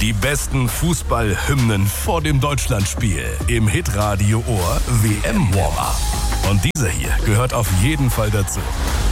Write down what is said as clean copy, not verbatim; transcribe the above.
Die besten Fußballhymnen vor dem Deutschlandspiel im Hitradio Ohr WM-Warm-Up. Und dieser hier gehört auf jeden Fall dazu.